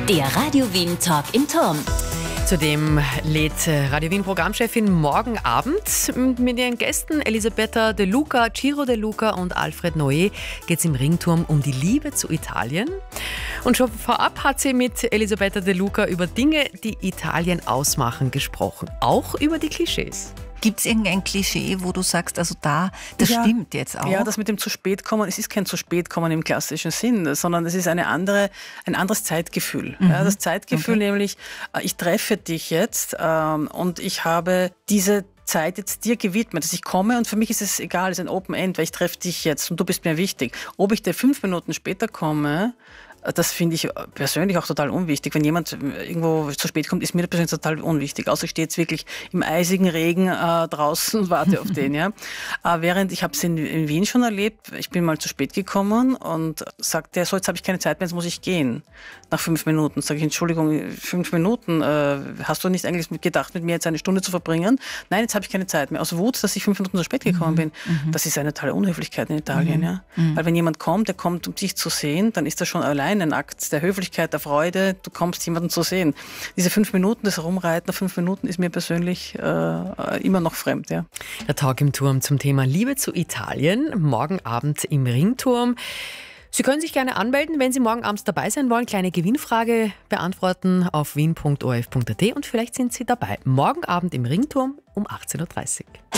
Der Radio Wien Talk im Turm. Zudem lädt Radio Wien Programmchefin morgen Abend mit ihren Gästen Elisabetta De Luca, Ciro De Luca und Alfred Noé geht es im Ringturm um die Liebe zu Italien. Und schon vorab hat sie mit Elisabetta De Luca über Dinge, die Italien ausmachen, gesprochen. Auch über die Klischees. Gibt es irgendein Klischee, wo du sagst, also das stimmt jetzt auch? Ja, das mit dem zu spät kommen, es ist kein zu spät kommen im klassischen Sinn, sondern es ist ein anderes Zeitgefühl. Ja, das Zeitgefühl nämlich, ich treffe dich jetzt und ich habe diese Zeit jetzt dir gewidmet, dass ich komme und für mich ist es egal, es ist ein Open End, weil ich treffe dich jetzt und du bist mir wichtig. Ob ich dir 5 Minuten später komme, das finde ich persönlich auch total unwichtig. Wenn jemand irgendwo zu spät kommt, ist mir persönlich total unwichtig. Außer ich stehe jetzt wirklich im eisigen Regen draußen und warte auf den. Ja. Während ich habe es in Wien schon erlebt, ich bin mal zu spät gekommen und sagte, so jetzt habe ich keine Zeit mehr, jetzt muss ich gehen. Nach 5 Minuten sage ich, Entschuldigung, 5 Minuten, hast du nicht eigentlich gedacht, mit mir jetzt eine Stunde zu verbringen? Nein, jetzt habe ich keine Zeit mehr. Aus Wut, dass ich 5 Minuten zu spät gekommen bin. Das ist eine totale Unhöflichkeit in Italien. Ja. Weil wenn jemand kommt, der kommt, um dich zu sehen, dann ist das schon allein ein Akt der Höflichkeit, der Freude, du kommst, jemanden zu sehen. Diese 5 Minuten, das Herumreiten nach 5 Minuten ist mir persönlich immer noch fremd. Ja. Der Talk im Turm zum Thema Liebe zu Italien, morgen Abend im Ringturm. Sie können sich gerne anmelden, wenn Sie morgen abends dabei sein wollen. Kleine Gewinnfrage beantworten auf wien.orf.at und vielleicht sind Sie dabei. Morgen Abend im Ringturm um 18.30 Uhr.